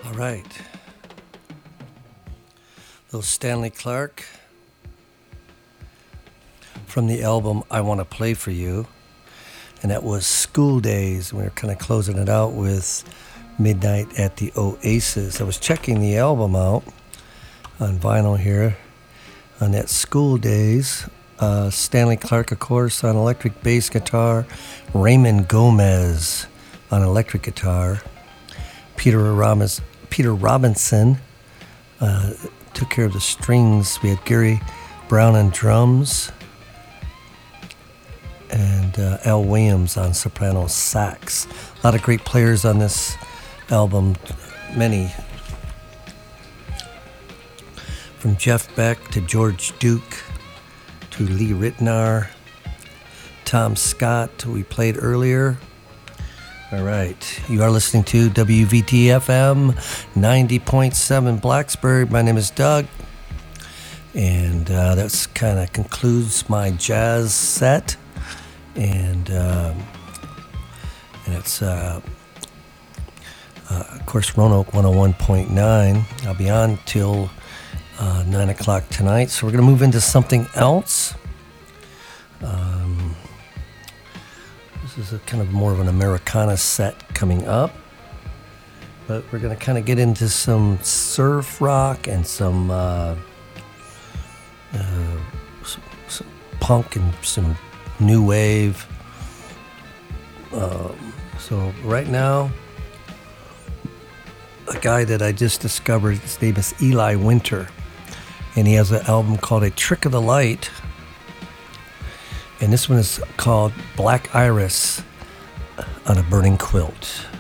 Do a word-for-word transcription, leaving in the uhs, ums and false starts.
All right. Little Stanley Clarke from the album I Want to Play for You. And that was School Days. We were kind of closing it out with Midnight at the Oasis. I was checking the album out on vinyl here on that School Days. Uh, Stanley Clarke, of course, on electric bass guitar. Raymond Gomez on electric guitar. Peter, Robins, Peter Robinson uh, took care of the strings. We had Gary Brown on drums. And uh, Al Williams on soprano sax. A lot of great players on this album. Many. From Jeff Beck to George Duke to Lee Ritenour, Tom Scott, who we played earlier. All right. You are listening to W V T F M ninety point seven Blacksburg. My name is Doug. And uh, that kind of concludes my jazz set. And um, and it's uh, uh, of course Roanoke one oh one point nine. I'll be on till uh, nine o'clock tonight. So we're gonna move into something else. Um, this is a kind of more of an Americana set coming up, but we're gonna kind of get into some surf rock and some, uh, uh, some, some punk and some new wave. Um, so right now, a guy that I just discovered, his name is Eli Winter, and he has an album called A Trick of the Light, and this one is called Black Iris on a Burning Quilt.